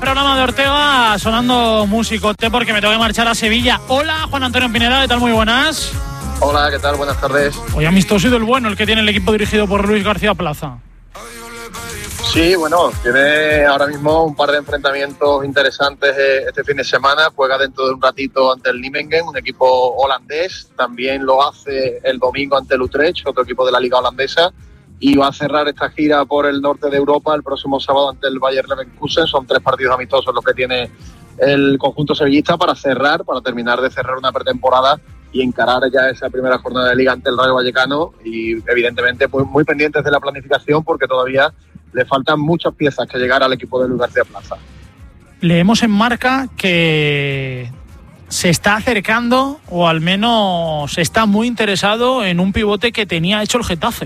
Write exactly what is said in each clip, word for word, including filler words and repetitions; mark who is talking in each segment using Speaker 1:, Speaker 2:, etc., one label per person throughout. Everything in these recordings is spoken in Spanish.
Speaker 1: programa de Ortega sonando musicote porque me tengo que marchar a Sevilla. Hola, Juan Antonio Pineda, ¿qué tal? Muy buenas.
Speaker 2: Hola, ¿qué tal? Buenas tardes.
Speaker 1: Hoy amistoso y del bueno, el que tiene el equipo dirigido por Luis García Plaza.
Speaker 2: Sí, bueno, tiene ahora mismo un par de enfrentamientos interesantes este fin de semana. Juega dentro de un ratito ante el Nijmegen, un equipo holandés. También lo hace el domingo ante el Utrecht, otro equipo de la liga holandesa. Y va a cerrar esta gira por el norte de Europa el próximo sábado ante el Bayer Leverkusen. Son tres partidos amistosos los que tiene el conjunto sevillista para cerrar, para terminar de cerrar una pretemporada y encarar ya esa primera jornada de liga ante el Rayo Vallecano. Y evidentemente pues, muy pendientes de la planificación porque todavía le faltan muchas piezas que llegar al equipo de Luis García Plaza.
Speaker 1: Leemos en Marca que se está acercando, o al menos está muy interesado en un pivote que tenía hecho el Getafe.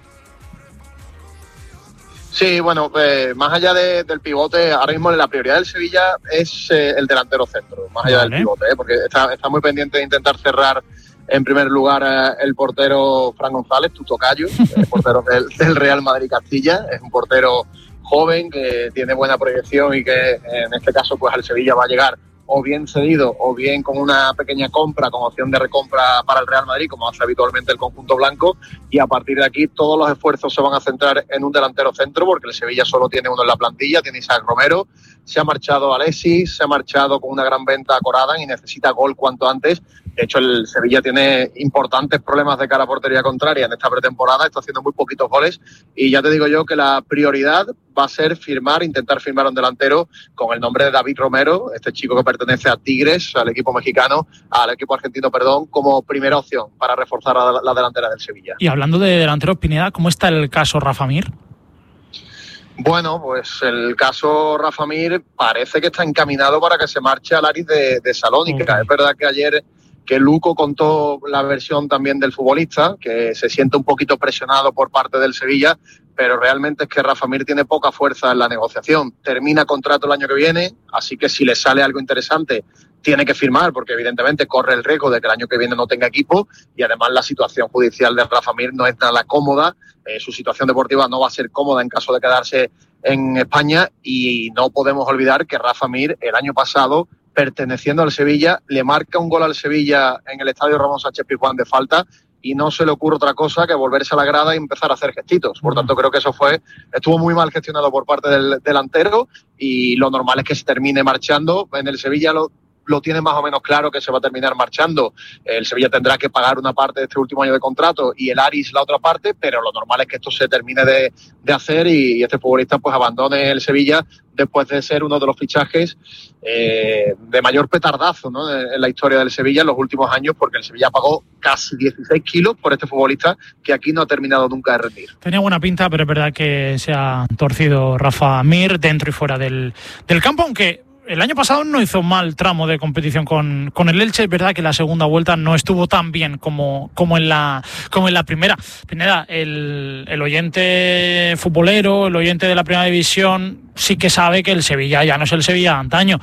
Speaker 2: Sí, bueno, pues más allá de, del pivote, ahora mismo la prioridad del Sevilla es eh, el delantero centro, más allá vale. del pivote, ¿eh? porque está, está muy pendiente de intentar cerrar en primer lugar eh, el portero Fran González, tu tocayo, el portero del, del Real Madrid Castilla. Es un portero joven que tiene buena proyección y que en este caso pues al Sevilla va a llegar o bien cedido o bien con una pequeña compra, con opción de recompra para el Real Madrid, como hace habitualmente el conjunto blanco, y a partir de aquí todos los esfuerzos se van a centrar en un delantero centro, porque el Sevilla solo tiene uno en la plantilla, tiene Isaac Romero, se ha marchado Alexis, se ha marchado con una gran venta a Corada y necesita gol cuanto antes. De hecho, el Sevilla tiene importantes problemas de cara a portería contraria en esta pretemporada, está haciendo muy poquitos goles y ya te digo yo que la prioridad va a ser firmar, intentar firmar a un delantero con el nombre de David Romero, este chico que pertenece a Tigres, al equipo mexicano, al equipo argentino, perdón, como primera opción para reforzar a la delantera del Sevilla.
Speaker 1: Y hablando de delanteros, Pineda, ¿cómo está el caso Rafa Mir?
Speaker 2: Bueno, pues el caso Rafa Mir parece que está encaminado para que se marche al Aris de, de Salónica. Okay. Es verdad que ayer que Luco contó la versión también del futbolista, que se siente un poquito presionado por parte del Sevilla, pero realmente es que Rafa Mir tiene poca fuerza en la negociación. Termina contrato el año que viene, así que si le sale algo interesante tiene que firmar, porque evidentemente corre el riesgo de que el año que viene no tenga equipo, y además la situación judicial de Rafa Mir no es nada cómoda, eh, su situación deportiva no va a ser cómoda en caso de quedarse en España, y no podemos olvidar que Rafa Mir el año pasado, perteneciendo al Sevilla, le marca un gol al Sevilla en el estadio Ramón Sánchez Pizjuán de falta y no se le ocurre otra cosa que volverse a la grada y empezar a hacer gestitos. Por tanto, creo que eso fue estuvo muy mal gestionado por parte del delantero y lo normal es que se termine marchando. En el Sevilla lo, lo tiene más o menos claro que se va a terminar marchando. El Sevilla tendrá que pagar una parte de este último año de contrato y el Aris la otra parte, pero lo normal es que esto se termine de, de hacer y, y este futbolista pues abandone el Sevilla después de ser uno de los fichajes eh, de mayor petardazo, ¿no?, en la historia del Sevilla en los últimos años, porque el Sevilla pagó casi dieciséis kilos por este futbolista que aquí no ha terminado nunca de rendir.
Speaker 1: Tenía buena pinta, pero es verdad que se ha torcido Rafa Mir dentro y fuera del, del campo, aunque el año pasado no hizo mal tramo de competición con, con el Elche. Es verdad que la segunda vuelta no estuvo tan bien como, como, en, la, como en la primera. Pineda, el, el oyente futbolero, el oyente de la primera división, sí que sabe que el Sevilla ya no es el Sevilla de antaño.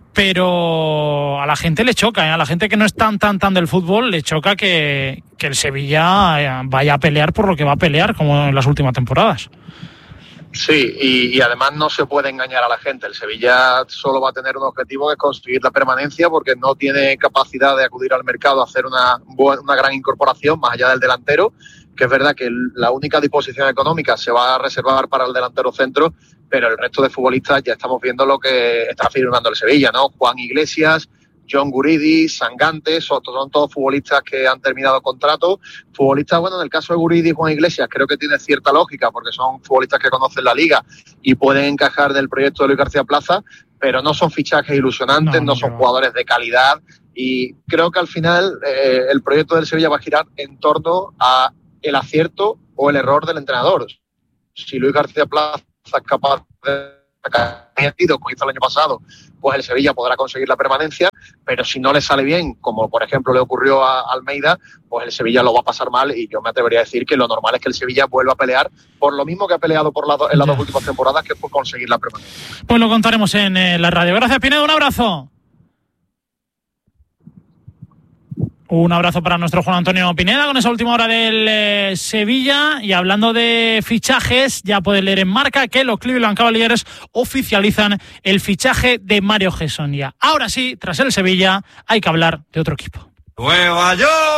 Speaker 1: Pero a la gente le choca, ¿eh? A la gente que no es tan, tan, tan del fútbol, le choca que, que el Sevilla vaya a pelear por lo que va a pelear, como en las últimas temporadas.
Speaker 2: Sí, y, y además no se puede engañar a la gente. El Sevilla solo va a tener un objetivo, que es conseguir la permanencia, porque no tiene capacidad de acudir al mercado a hacer una, una gran incorporación más allá del delantero, que es verdad que la única disposición económica se va a reservar para el delantero centro, pero el resto de futbolistas ya estamos viendo lo que está firmando el Sevilla, ¿no? Juan Iglesias, John Guridi, Sangantes, son todos futbolistas que han terminado contrato. Futbolistas, bueno, en el caso de Guridi y Juan Iglesias creo que tiene cierta lógica porque son futbolistas que conocen la liga y pueden encajar del proyecto de Luis García Plaza, pero no son fichajes ilusionantes, no, no, no son jugadores de calidad y creo que al final eh, el proyecto del Sevilla va a girar en torno a el acierto o el error del entrenador. Si Luis García Plaza es capaz de como hizo el año pasado, pues el Sevilla podrá conseguir la permanencia, pero si no le sale bien, como por ejemplo le ocurrió a Almeida, pues el Sevilla lo va a pasar mal y yo me atrevería a decir que lo normal es que el Sevilla vuelva a pelear por lo mismo que ha peleado por la do- en las dos últimas temporadas, que es por conseguir la permanencia.
Speaker 1: Pues lo contaremos en eh, la radio. Gracias, Pinedo, un abrazo. Un abrazo para nuestro Juan Antonio Pineda con esa última hora del eh, Sevilla. Y hablando de fichajes, ya puedes leer en Marca que los Cleveland Cavaliers oficializan el fichaje de Mario Hezonja. Ahora sí, tras el Sevilla, hay que hablar de otro equipo.
Speaker 3: ¡Nueva York!